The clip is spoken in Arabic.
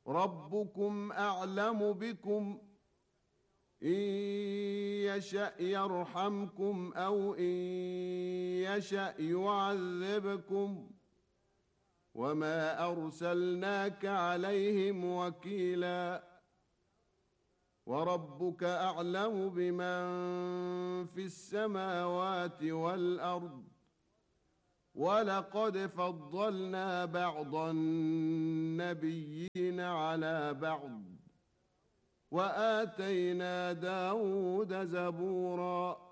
ربكم أعلم بكم إن يشأ يرحمكم أو إن يشأ يعذبكم وما أرسلناك عليهم وكيلا وربك أعلم بمن في السماوات والأرض ولقد فضلنا بعض النبيين على بعض وآتينا داود زبورا